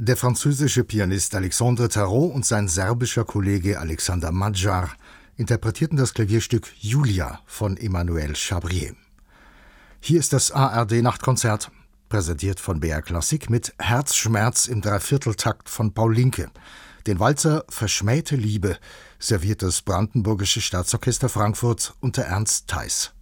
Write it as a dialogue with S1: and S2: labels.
S1: Der französische Pianist Alexandre Tarot und sein serbischer Kollege Alexander Madjar interpretierten das Klavierstück Julia von Emmanuel Chabrier. Hier ist das ARD-Nachtkonzert, präsentiert von BR Klassik mit Herzschmerz im Dreivierteltakt von Paul Linke. Den Walzer Verschmähte Liebe serviert das Brandenburgische Staatsorchester Frankfurt unter Ernst Theis.